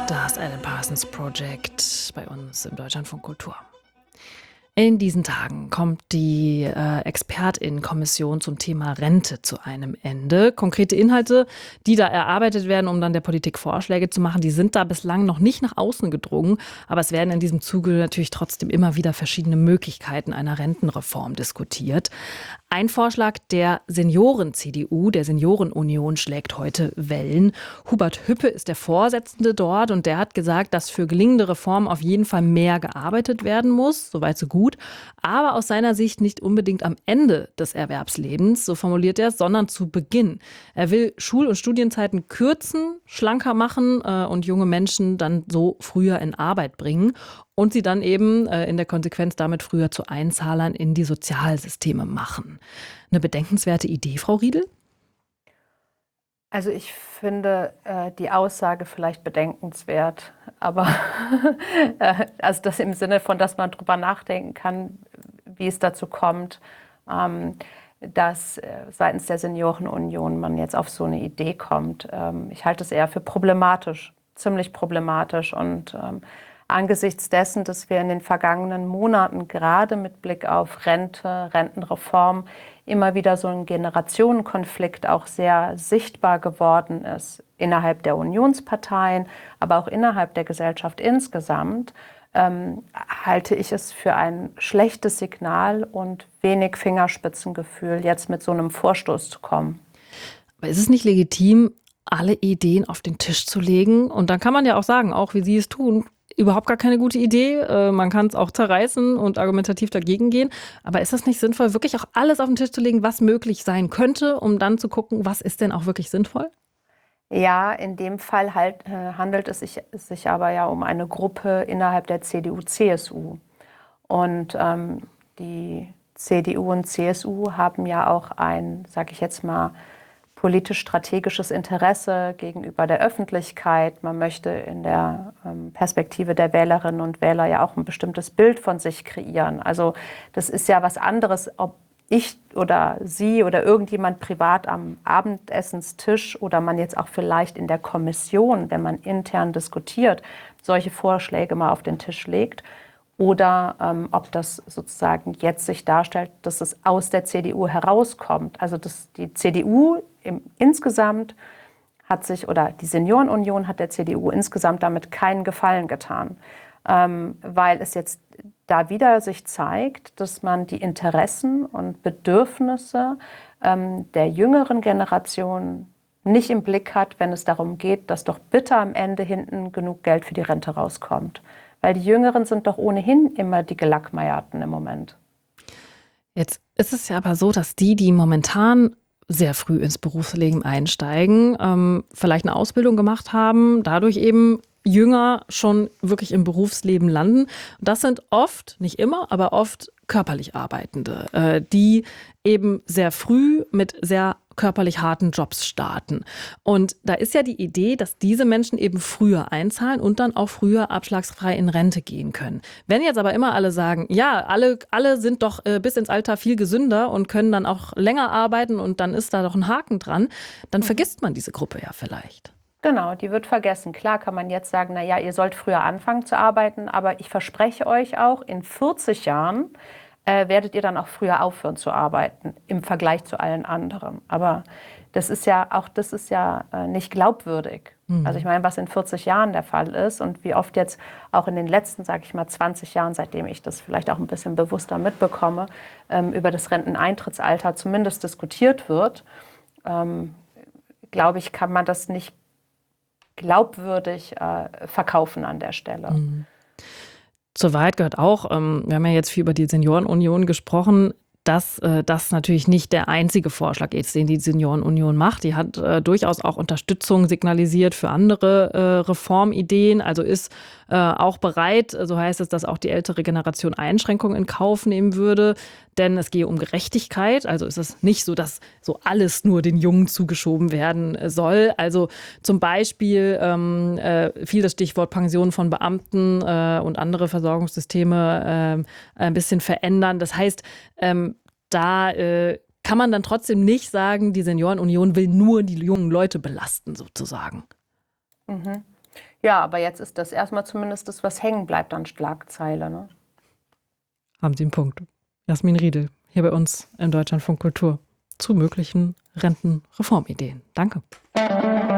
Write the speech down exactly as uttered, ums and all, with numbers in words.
Das Alan Parsons Project bei uns im Deutschlandfunk Kultur. In diesen Tagen kommt die äh, Expertinnenkommission zum Thema Rente zu einem Ende. Konkrete Inhalte, die da erarbeitet werden, um dann der Politik Vorschläge zu machen, die sind da bislang noch nicht nach außen gedrungen. Aber es werden in diesem Zuge natürlich trotzdem immer wieder verschiedene Möglichkeiten einer Rentenreform diskutiert. Ein Vorschlag der Senioren-C D U, der Seniorenunion, schlägt heute Wellen. Hubert Hüppe ist der Vorsitzende dort und der hat gesagt, dass für gelingende Reformen auf jeden Fall mehr gearbeitet werden muss. Soweit so gut. Aber aus seiner Sicht nicht unbedingt am Ende des Erwerbslebens, so formuliert er es, sondern zu Beginn. Er will Schul- und Studienzeiten kürzen, schlanker machen äh, und junge Menschen dann so früher in Arbeit bringen und sie dann eben äh, in der Konsequenz damit früher zu Einzahlern in die Sozialsysteme machen. Eine bedenkenswerte Idee, Frau Riedel? Also ich finde äh, die Aussage vielleicht bedenkenswert, aber äh, also das im Sinne von, dass man drüber nachdenken kann, wie es dazu kommt, ähm, dass äh, seitens der Seniorenunion man jetzt auf so eine Idee kommt. Ähm, ich halte es eher für problematisch, ziemlich problematisch und ähm, angesichts dessen, dass wir in den vergangenen Monaten gerade mit Blick auf Rente, Rentenreform immer wieder so ein Generationenkonflikt auch sehr sichtbar geworden ist, innerhalb der Unionsparteien, aber auch innerhalb der Gesellschaft insgesamt, ähm, halte ich es für ein schlechtes Signal und wenig Fingerspitzengefühl, jetzt mit so einem Vorstoß zu kommen. Aber ist es nicht legitim, alle Ideen auf den Tisch zu legen? Und dann kann man ja auch sagen, auch wie Sie es tun, überhaupt gar keine gute Idee. Äh, man kann es auch zerreißen und argumentativ dagegen gehen. Aber ist das nicht sinnvoll, wirklich auch alles auf den Tisch zu legen, was möglich sein könnte, um dann zu gucken, was ist denn auch wirklich sinnvoll? Ja, in dem Fall halt, äh, handelt es sich, sich aber ja um eine Gruppe innerhalb der C D U C S U. Und ähm, die C D U und C S U haben ja auch ein, sag ich jetzt mal, politisch-strategisches Interesse gegenüber der Öffentlichkeit. Man möchte in der ähm, Perspektive der Wählerinnen und Wähler ja auch ein bestimmtes Bild von sich kreieren. Also das ist ja was anderes, ob ich oder Sie oder irgendjemand privat am Abendessenstisch oder man jetzt auch vielleicht in der Kommission, wenn man intern diskutiert, solche Vorschläge mal auf den Tisch legt. Oder ähm, ob das sozusagen jetzt sich darstellt, dass es aus der C D U herauskommt. Also dass die C D U im, insgesamt hat sich, oder die Seniorenunion hat der C D U insgesamt damit keinen Gefallen getan. Ähm, weil es jetzt da wieder sich zeigt, dass man die Interessen und Bedürfnisse ähm, der jüngeren Generation nicht im Blick hat, wenn es darum geht, dass doch bitte am Ende hinten genug Geld für die Rente rauskommt. Weil die Jüngeren sind doch ohnehin immer die Gelackmeierten im Moment. Jetzt ist es ja aber so, dass die, die momentan sehr früh ins Berufsleben einsteigen, ähm, vielleicht eine Ausbildung gemacht haben, dadurch eben jünger schon wirklich im Berufsleben landen. Das sind oft, nicht immer, aber oft körperlich Arbeitende, äh, die eben sehr früh mit sehr körperlich harten Jobs starten. Und da ist ja die Idee, dass diese Menschen eben früher einzahlen und dann auch früher abschlagsfrei in Rente gehen können. Wenn jetzt aber immer alle sagen, ja, alle, alle sind doch äh, bis ins Alter viel gesünder und können dann auch länger arbeiten und dann ist da doch ein Haken dran, dann mhm. vergisst man diese Gruppe ja vielleicht. Genau, die wird vergessen. Klar kann man jetzt sagen, na ja, ihr sollt früher anfangen zu arbeiten, aber ich verspreche euch auch, in vierzig Jahren äh, werdet ihr dann auch früher aufhören zu arbeiten im Vergleich zu allen anderen. Aber das ist ja auch das ist ja äh, nicht glaubwürdig. Mhm. Also ich meine, was in vierzig Jahren der Fall ist und wie oft jetzt auch in den letzten, sage ich mal, zwanzig Jahren, seitdem ich das vielleicht auch ein bisschen bewusster mitbekomme, ähm, über das Renteneintrittsalter zumindest diskutiert wird, ähm, glaube ich, kann man das nicht glaubwürdig äh, verkaufen an der Stelle. Mhm. Zur Wahrheit gehört auch, ähm, wir haben ja jetzt viel über die Seniorenunion gesprochen, dass äh, das natürlich nicht der einzige Vorschlag ist, den die Seniorenunion macht. Die hat äh, durchaus auch Unterstützung signalisiert für andere äh, Reformideen, also ist äh, auch bereit, so heißt es, dass auch die ältere Generation Einschränkungen in Kauf nehmen würde, denn es gehe um Gerechtigkeit. Also ist es nicht so, dass so alles nur den Jungen zugeschoben werden soll. Also zum Beispiel ähm, äh, fiel das Stichwort Pension von Beamten äh, und andere Versorgungssysteme äh, ein bisschen verändern. Das heißt, ähm, da äh, kann man dann trotzdem nicht sagen, die Seniorenunion will nur die jungen Leute belasten, sozusagen. Mhm. Ja, aber jetzt ist das erstmal zumindest das, was hängen bleibt an Schlagzeile. Ne? Haben Sie einen Punkt. Jasmin Riedel, hier bei uns im Deutschlandfunk Kultur zu möglichen Rentenreformideen. Danke.